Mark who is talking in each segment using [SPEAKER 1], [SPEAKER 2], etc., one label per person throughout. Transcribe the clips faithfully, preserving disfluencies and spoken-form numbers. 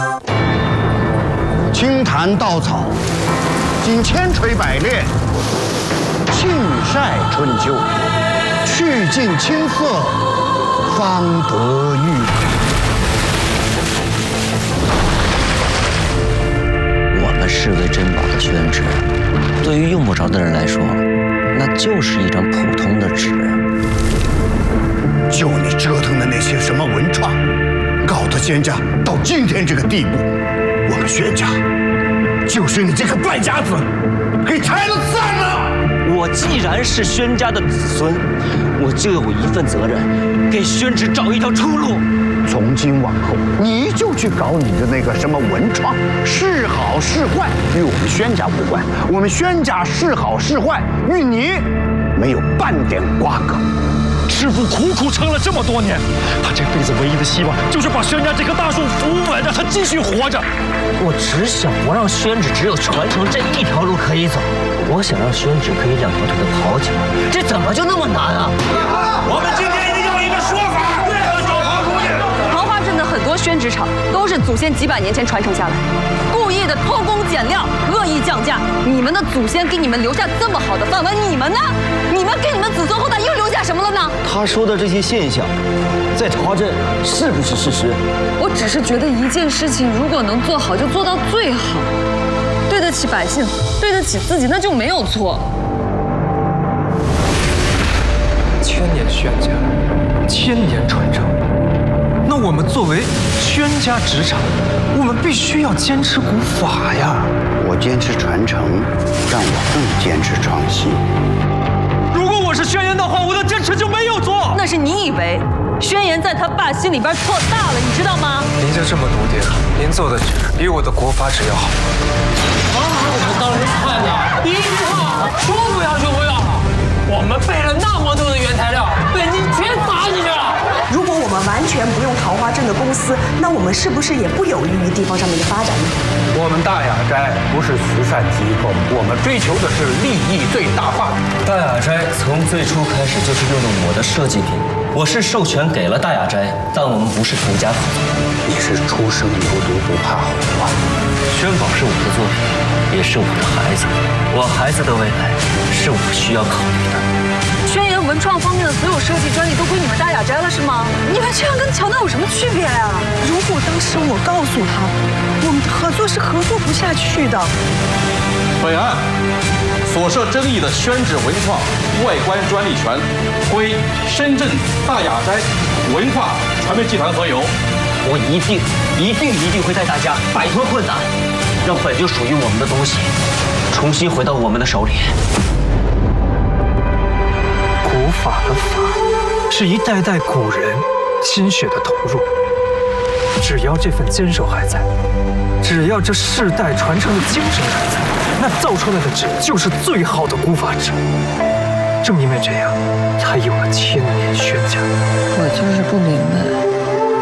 [SPEAKER 1] 轻弹稻草，经千锤百炼，庆晒春秋，去尽青涩，方得玉。
[SPEAKER 2] 我们视为珍宝的宣纸，对于用不着的人来说，那就是一张普通的纸。
[SPEAKER 1] 就你折腾的那些什么文创，搞得宣家到今天这个地步，我们宣家就是你这个败家子给拆了散了。
[SPEAKER 2] 我既然是宣家的子孙，我就有一份责任，给宣纸找一条出路。
[SPEAKER 1] 从今往后，你就去搞你的那个什么文创，是好是坏与我们宣家无关。我们宣家是好是坏与你没有半点瓜葛。
[SPEAKER 3] 师傅苦苦撑了这么多年，他这辈子唯一的希望就是把宣家这棵大树扶稳，让它继续活着。
[SPEAKER 2] 我只想不让宣纸只有传承这一条路可以走，我想让宣纸可以两条腿的跑起来，这怎么就那么难啊？
[SPEAKER 3] 我们今天一定要有一个说法。
[SPEAKER 4] 桃花镇的很多宣纸厂都是祖先几百年前传承下来，故意的偷工减料，恶意降价。你们的祖先给你们留下这么好的饭碗，你们呢？你们给你们子孙后代又留下什么了呢？
[SPEAKER 2] 他说的这些现象，在桃花镇是不是事实？
[SPEAKER 4] 我只是觉得一件事情如果能做好，就做到最好，对得起百姓，对得起自己，那就没有错。
[SPEAKER 3] 千年宣家，千年传承。那我们作为宣家职场，我们必须要坚持古法呀。
[SPEAKER 1] 我坚持传承，让我更坚持创新。
[SPEAKER 3] 如果我是宣言的话，我的坚持就没有错。
[SPEAKER 4] 那是你以为宣言在他爸心里边错大了，你知道吗？
[SPEAKER 3] 您就这么笃定，您做的纸比我的国法纸要好。
[SPEAKER 5] 啊，我们当时看的，一句话说不要就不要。我们备了那么多的原材料，被您全砸进去了。
[SPEAKER 6] 如果我们完全不用桃花镇的公司，那我们是不是也不有利于地方上面的发展呢？
[SPEAKER 7] 我们大雅斋不是慈善机构，我们追求的是利益最大化。
[SPEAKER 2] 大雅斋从最初开始就是用的我的设计品，我是授权给了大雅斋，但我们不是独家合作。
[SPEAKER 1] 你是初生牛犊不怕虎啊！
[SPEAKER 2] 宣宝是我的作品，也是我的孩子，我孩子的未来是我需要考虑的。
[SPEAKER 4] 宣言文创方面的所有设计专利都归你们大雅斋了，是吗？你们这样跟乔丹有什么区别呀？
[SPEAKER 6] 如果当时我告诉他，我们的合作是合作不下去的。
[SPEAKER 8] 本案所涉争议的宣纸文创外观专利权归深圳大雅斋文化传媒集团所有。
[SPEAKER 2] 我一定、一定、一定会带大家摆脱困难，让本就属于我们的东西重新回到我们的手里。
[SPEAKER 3] 古法的法，是一代代古人心血的投入。只要这份坚守还在，只要这世代传承的精神还在，那造出来的纸就是最好的古法纸。正因为这样，才有了千年宣家。
[SPEAKER 4] 我就是不明白。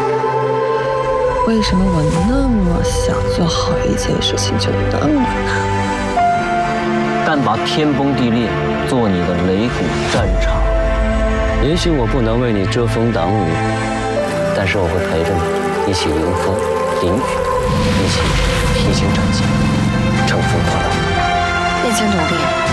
[SPEAKER 4] 为什么我那么想做好一件事情，就那么难？
[SPEAKER 2] 但把天崩地裂做你的擂鼓战场，也许我不能为你遮风挡雨，但是我会陪着你一起迎风淋雨，一起披荆斩棘，乘风破浪。
[SPEAKER 4] 一起努力。